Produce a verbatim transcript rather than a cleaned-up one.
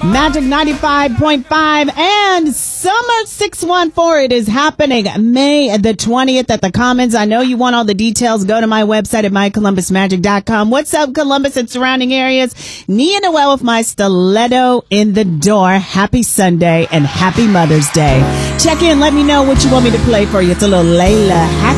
Magic ninety-five point five and Summer six one four. It is happening May the twentieth at the Commons. I know you want all the details. Go to my website at my columbus magic dot com. What's up, Columbus and surrounding areas? Nia Noel with my stiletto in the door. Happy Sunday and happy Mother's Day. Check in. Let me know what you want me to play for you. It's a little Layla.